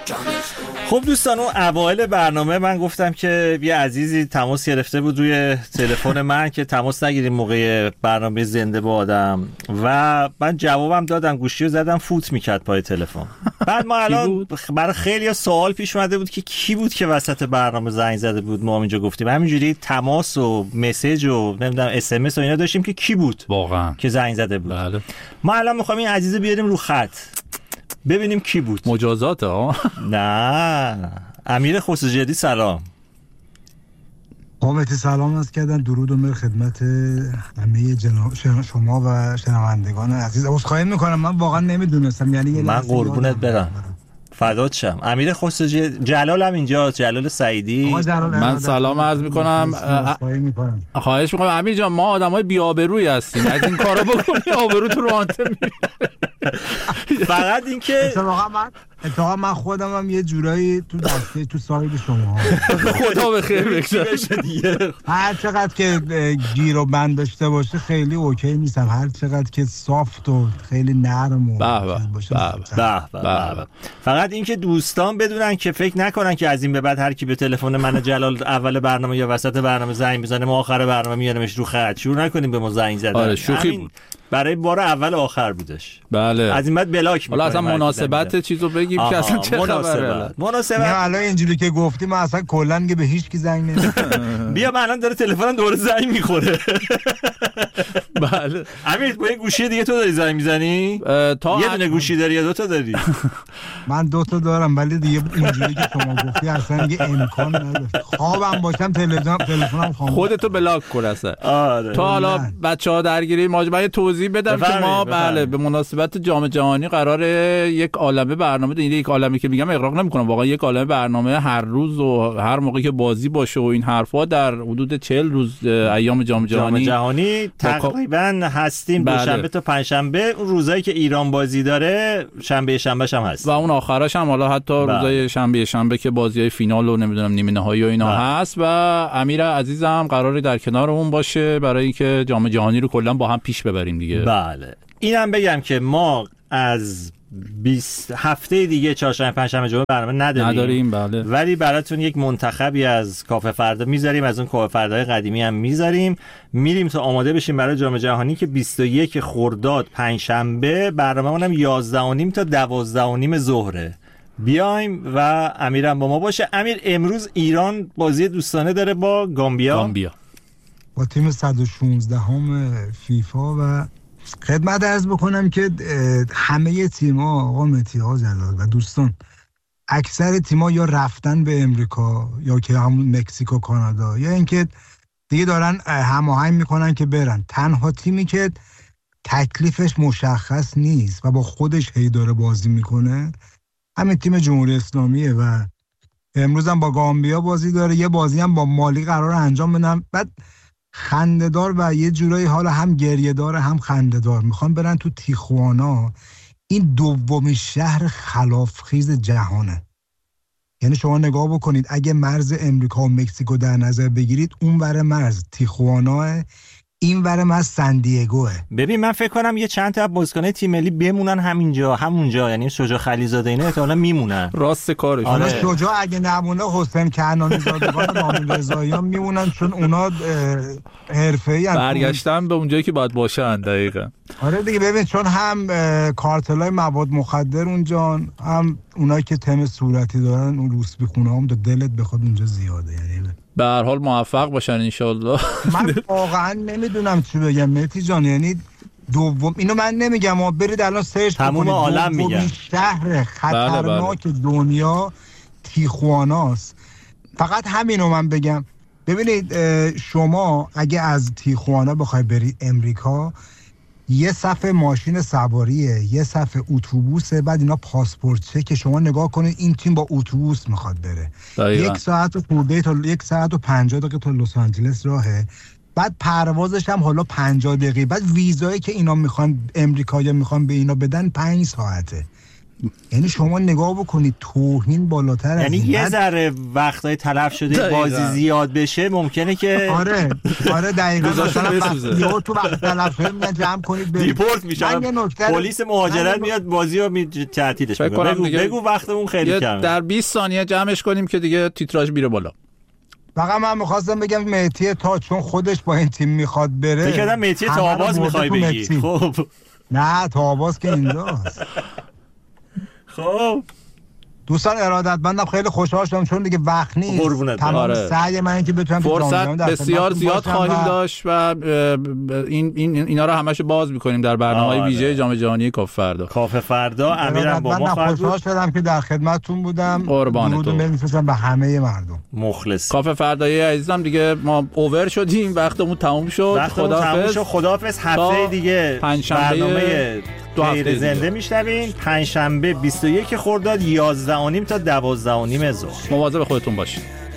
خب دوستان، اون اوایل برنامه من گفتم که یه عزیزی تماس گرفته بود روی تلفن من که تماس نگیریم موقع برنامه زنده با آدم، و من جوابم دادم، گوشی رو زدم فوت میکرد پای تلفن. بعد ما الان برای خیلی سوال پیش اومده بود که کی بود که وسط برنامه زنگ زده بود. ما اینجا گفتیم همینجوری تماس و مسیج و نمیدونم اس ام اس و اینا داشتیم که کی بود واقعا که زنگ زده بود. بله. ما الان میخوایم این عزیز بیاریم رو خط ببینیم کی بود. مجازات ها؟ نه. امیر خسروجدی سلام. قامتی سلام از کردن، درود و مهر خدمت همه شما و شنوندگان عزیز. عذرخواهی میکنم، من واقعا نمیدونستم، یعنی من قربونت برم، فدات شم. امیر خسروجدی، جلال هم اینجا، جلال سعیدی. من سلام عرض میکنم. خواهش میکنم امیر جان، ما آدمای بی آبرویی هستیم، از این کارا بکنی آبرو تو رانته میره. فقط این که اتفاقا من خودم هم یه جورایی تو دسته تو ساید شما. خدا به خیر بشه دیگه. هر چقدر که گیر و بند داشته باشه خیلی اوکی نیستم، هر چقدر که سافت و خیلی نرم و باشه. فقط این که دوستان بدونن که فکر نکنن که از این به بعد هر کی به تلفن من جلال اول برنامه یا وسط برنامه زنگ بزنه ما آخر برنامه میارمش رو خط. شروع نکنیم به ما زنگ زدن. آره شوخی بود، برای بار اول آخر بودش. بله. از این بعد بلاک می‌کنیم. حالا اصلا مناسبت چیزو بگیم که اصلا چه خبره. مناسبت. الان اینجوری که گفتیم من اصلا کلا به هیچ کی زنگ نمیزنم. بیا من الان داره تلفنم دوباره زنگ میخوره. بله. امیر با یه گوشی دیگه تو داری زنگ میزنی؟ یه دونه گوشی داری یا دو تا داری؟ من دو تا دارم، ولی دیگه اینجوری که شما گفتی اصلا دیگه امکان نداره. خوابم باشم تلفنم خاموش. خودتو بلاک کن اصلا. آره. تو حالا بچه‌ها درگیری ماجرا توضیح بدم که ما بله به مناسبت جام جهانی قراره یک عالمه برنامه داریم. یک عالمه که میگم اغراق نمی‌کنم، واقعا یک عالمه برنامه هر روز و هر موقعی که بازی باشه و این حرفا در حدود 40 روز ایام جام جهانی تقریبا هستیم. دوشنبه تا پنجشنبه، اون روزایی که ایران بازی داره شنبه شنبهش هم هست و اون آخراش هم حالا حتی روزای شنبه که بازی‌های فینال و نمیدونم نیمه نهایی و اینا هست. و امیر عزیزم قراره در کنارمون باشه برای اینکه جام جهانی رو کلا با هم پیش ببریم دیگه. بله. اینم بگم که ما از 20 هفته دیگه چهارشنبه پنجشنبه جمعه برنامه نداریم. بله. ولی براتون یک منتخبی از کافه فردا میذاریم، از اون کافه فردای قدیمی هم میذاریم. میریم تا آماده بشیم برای جام جهانی که 21 خرداد پنجشنبه برنامه‌مون هم 11:30 تا 12:30 ظهره. بیایم و امیرم با ما باشه. امیر، امروز ایران بازی دوستانه داره با گامبیا با تیم 116 فیفا و خدمت عرض بکنم که همه تیم‌ها آقا متی‌ها جلال و دوستان، اکثر تیم‌ها یا رفتن به امریکا یا که همون مکزیک و کانادا یا اینکه دیگه دارن هماهنگ میکنن که برن. تنها تیمی که تکلیفش مشخص نیست و با خودش هی داره بازی میکنه همین تیم جمهوری اسلامیه و امروز هم با گامبیا بازی داره، یه بازی هم با مالی قرار انجام بدن. بعد خنده‌دار و یه جورایی حالا هم گریه داره هم خنده‌دار، میخوان برن تو تیخوانا. این دومین شهر خلافخیز جهانه. یعنی شما نگاه بکنید اگه مرز امریکا و مکزیکو در نظر بگیرید، اون ور مرز تیخوانا، این ور مرز سندیگوه. ببین من فکر کنم یه چند تا بازیکن تیم ملی بمونن همونجا، یعنی شجاع خلیزاده اینا احتمالاً میمونن. راست کارش. حالا شجاع اگه نمونه حسین کنعانی زادگان مامون رضاییان میمونن، چون اونا حرفه‌ای ان، برگشتن به اونجایی که باید باشن. دقیقاً. آره دیگه، ببین چون هم کارتلای مواد مخدر اونجا، هم اونایی که تم صورتی دارن، اون روسبی خونه هم دلت بخواد اونجا زیاده. یعنی به هر حال موفق باشن انشالله. من واقعا نمیدونم چی بگم مهدی جان، یعنی دوم اینو من نمیگم، برید الان سرچ تمام عالم میگن شهر خطرناک دنیا تیخواناست. فقط همینو من بگم. ببینید شما اگه از تیخوانا بخوای بری امریکا، یه صف ماشین سواریه، یه صف اتوبوسه، بعد اینا پاسپورت چک. شما نگاه کنید این تیم با اتوبوس میخواد بره. 1 ساعت و خورده تا 1 ساعت و 50 دقیقه تا لس آنجلس راهه. بعد پروازش هم حالا 50 دقیقه. بعد ویزایی که اینا میخوان امریکایی میخوان به اینا بدن 5 ساعته. یعنی شما نگاه بکنید توهین بالاتر از یعنی یه ذره وقتای تلف شده بازی زیاد بشه ممکنه که آره دقیقاً مثلا تو وقت تلف شده میگن جمع کنید برید ریپورت میشه پلیس مهاجرت میاد بازی رو تعطیلش میکنه. بگو وقتمون خیلی کمه، در 20 ثانیه جمعش کنیم که دیگه تیتراژ میره بالا. فقط من می‌خواستم بگم مهدی تا چون خودش با این تیم میخواد بره. فکر کردم مهدی تا آواز میخوای بگی. خب نه تا آواز که اینجاست. خب دوستان ارادتمندم، خیلی خوشحال شدم چون دیگه وقت نیست. تمام سعی من که بتونم فرصت بسیار زیاد خواهیم داشت و اینا رو همش باز می‌کنیم در برنامه‌های ویژه جام جهانی کافه فردا. امیرم با ما خواهد بود. خوشحال شدم که در خدمتتون بودم. درود می‌فرستم به همه مردم. مخلص. کافه فردای عزیزم دیگه ما اوور شدیم، وقتمون تموم شد. خداحافظ. هفته دیگه برنامه غیر زنده میشنوین. پنجشنبه 21 خرداد 11:30 تا 12:30 ظهر. مواظب خودتون باشید.